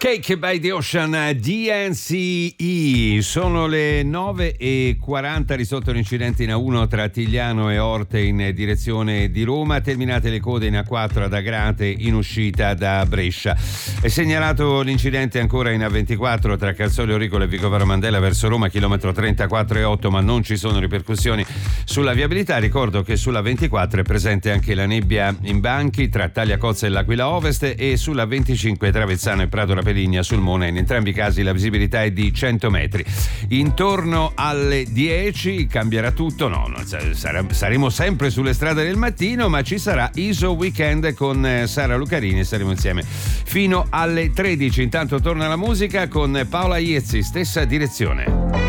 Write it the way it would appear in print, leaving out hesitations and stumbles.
Cake by the Ocean, DNCE. Sono le 9:40, risolto l'incidente in A1 tra Tigliano e Orte in direzione di Roma, terminate le code in A4 ad Agrate in uscita da Brescia. È segnalato l'incidente ancora in A24 tra Calzolio Ricola e Vicovaro Mandela verso Roma, chilometro 34,8, ma non ci sono ripercussioni sulla viabilità. Ricordo che sulla 24 è presente anche la nebbia in banchi tra Tagliacozza e l'Aquila Ovest, e sulla 25 tra Avezzano e Prato Rapeligna sul Mona. In entrambi i casi la visibilità è di 100 metri. Intorno alle 10 cambierà tutto, saremo sempre sulle strade del mattino, ma ci sarà ISO Weekend con Sara Lucarini e saremo insieme fino alle 13. Intanto torna la musica con Paola Iezzi, stessa direzione.